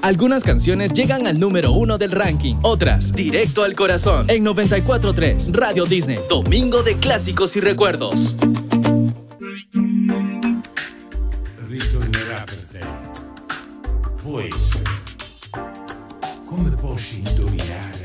Algunas canciones llegan al número 1 del ranking, otras directo al corazón. En 94.3 Radio Disney, domingo de clásicos y recuerdos. Ritornerà per te. Può essere. Come posso indovinare?